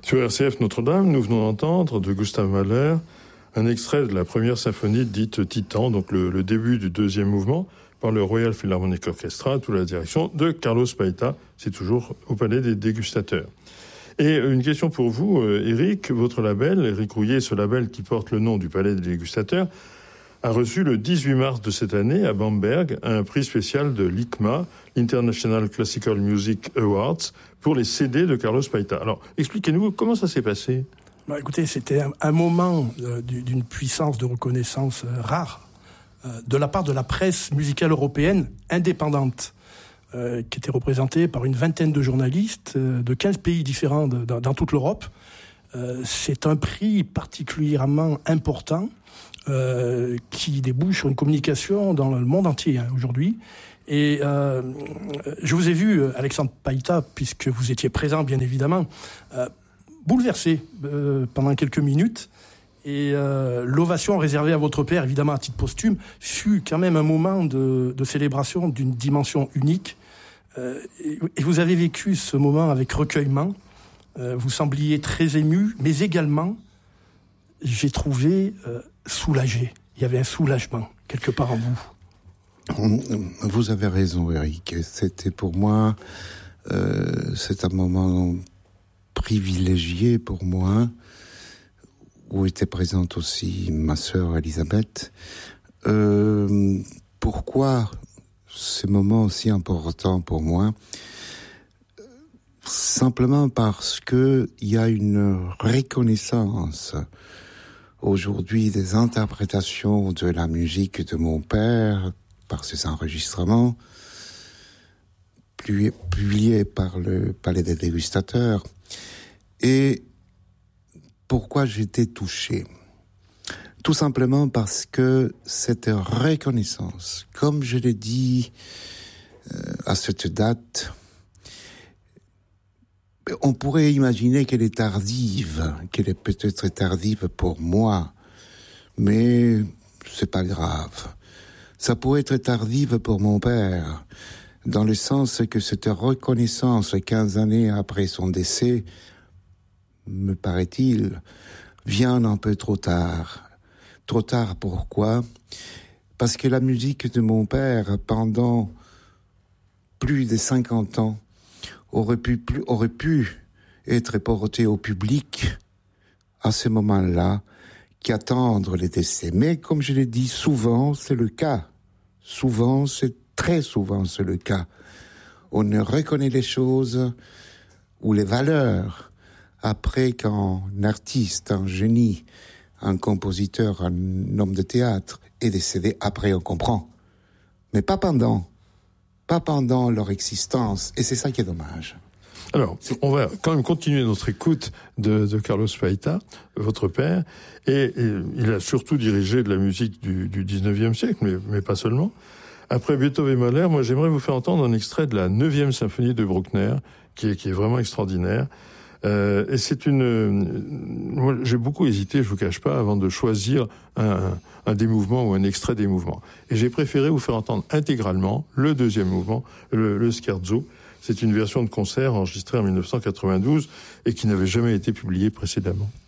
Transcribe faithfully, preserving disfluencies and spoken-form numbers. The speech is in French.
Sur R C F Notre-Dame, nous venons d'entendre de Gustav Mahler un extrait de la première symphonie dite Titan, donc le, le début du deuxième mouvement, par le Royal Philharmonic Orchestra, sous la direction de Carlos Paita. C'est toujours au Palais des Dégustateurs. Et une question pour vous, Éric. Votre label, Éric Rouillet, ce label qui porte le nom du Palais des Dégustateurs, a reçu le dix-huit mars de cette année à Bamberg un prix spécial de l'I C M A, l'International Classical Music Awards, pour les C D de Carlos Paita. Alors, expliquez-nous comment ça s'est passé. Bah, écoutez, c'était un, un moment euh, d'une puissance de reconnaissance euh, rare euh, de la part de la presse musicale européenne indépendante, euh, qui était représentée par une vingtaine de journalistes euh, de quinze pays différents de, dans, dans toute l'Europe. Euh, c'est un prix particulièrement important euh, qui débouche sur une communication dans le monde entier hein, aujourd'hui. Et euh, je vous ai vu, Alexandre Paita, puisque vous étiez présent, bien évidemment, euh, bouleversé euh, pendant quelques minutes. Et euh, l'ovation réservée à votre père, évidemment à titre posthume, fut quand même un moment de, de célébration d'une dimension unique. Euh, et, et vous avez vécu ce moment avec recueillement. Euh, vous sembliez très ému, mais également, j'ai trouvé euh, soulagé. Il y avait un soulagement quelque part en vous. Vous avez raison, Eric. C'était pour moi, euh, c'est un moment privilégié pour moi, où était présente aussi ma sœur Elisabeth. Euh, pourquoi ce moment aussi important pour moi? Simplement parce que il y a une reconnaissance aujourd'hui des interprétations de la musique de mon père, par ces enregistrements, publiés par le Palais des Dégustateurs. Et pourquoi j'étais touché? Tout simplement parce que cette reconnaissance, comme je l'ai dit euh, à cette date, on pourrait imaginer qu'elle est tardive, qu'elle est peut-être tardive pour moi, mais c'est pas grave. Ça pourrait être tardive pour mon père, dans le sens que cette reconnaissance, quinze années après son décès, me paraît-il, vient un peu trop tard. Trop tard, pourquoi? Parce que la musique de mon père, pendant plus de cinquante ans, aurait pu, aurait pu être portée au public à ce moment-là, qu'attendre les décès. Mais comme je l'ai dit, souvent c'est le cas. Souvent, c'est très souvent c'est le cas. On ne reconnaît les choses ou les valeurs après qu'un artiste, un génie, un compositeur, un homme de théâtre est décédé. Après, on comprend. Mais pas pendant. Pas pendant leur existence. Et c'est ça qui est dommage. Alors, on va quand même continuer notre écoute de, de Carlos Paita, votre père, et, et il a surtout dirigé de la musique du, du dix-neuvième siècle, mais, mais pas seulement. Après Beethoven et Mahler, moi j'aimerais vous faire entendre un extrait de la neuvième symphonie de Bruckner, qui est, qui est vraiment extraordinaire. Euh, et c'est une... Moi, j'ai beaucoup hésité, je vous cache pas, avant de choisir un, un des mouvements ou un extrait des mouvements. Et j'ai préféré vous faire entendre intégralement le deuxième mouvement, le, le scherzo. C'est une version de concert enregistrée en mille neuf cent quatre-vingt-douze et qui n'avait jamais été publiée précédemment.